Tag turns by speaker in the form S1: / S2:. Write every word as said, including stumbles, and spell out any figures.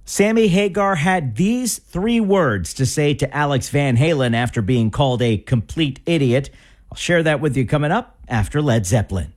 S1: Sammy Hagar had these three words to say to Alex Van Halen after being called a complete idiot. I'll share that with you coming up after Led Zeppelin.